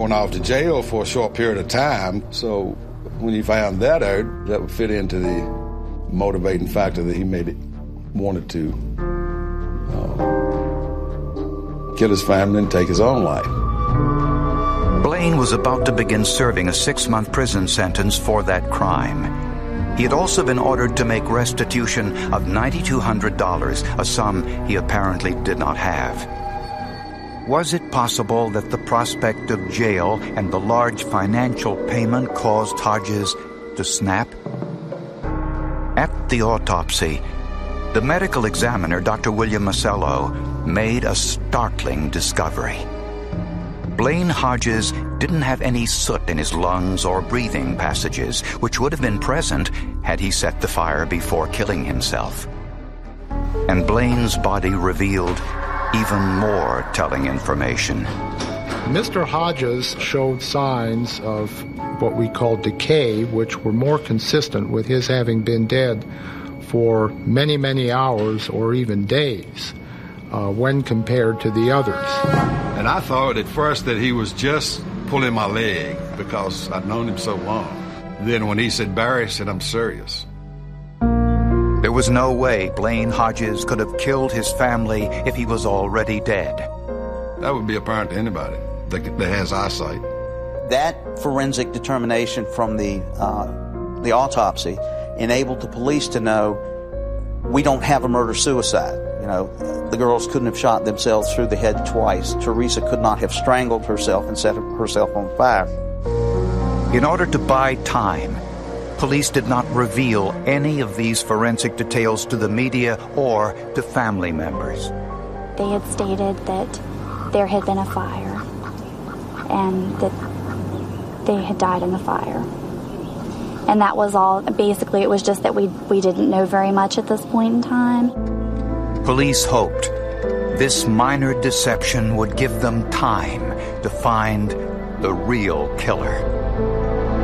Went off to jail for a short period of time, so when he found that out, that would fit into the motivating factor that he wanted to kill his family and take his own life. Blaine was about to begin serving a 6-month prison sentence for that crime. He had also been ordered to make restitution of $9,200, a sum he apparently did not have. Was it possible that the prospect of jail and the large financial payment caused Hodges to snap? At the autopsy, the medical examiner, Dr. William Masello, made a startling discovery. Blaine Hodges didn't have any soot in his lungs or breathing passages, which would have been present had he set the fire before killing himself. And Blaine's body revealed even more telling information. Mr. Hodges showed signs of what we call decay, which were more consistent with his having been dead for many, many hours or even days when compared to the others. And I thought at first that he was just pulling my leg because I'd known him so long. Then when he said Barry, I said, I'm serious. There was no way Blaine Hodges could have killed his family if he was already dead. That would be apparent to anybody that has eyesight. That forensic determination from the autopsy enabled the police to know we don't have a murder-suicide. You know, the girls couldn't have shot themselves through the head twice. Teresa could not have strangled herself and set herself on fire. In order to buy time, police did not reveal any of these forensic details to the media or to family members. They had stated that there had been a fire and that they had died in the fire. And that was all. Basically, it was just that we didn't know very much at this point in time. Police hoped this minor deception would give them time to find the real killer.